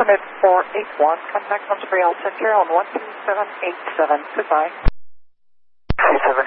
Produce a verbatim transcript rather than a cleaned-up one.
Limit four eight one, contact Montreal Center on one two seven eight seven. Goodbye. eight seven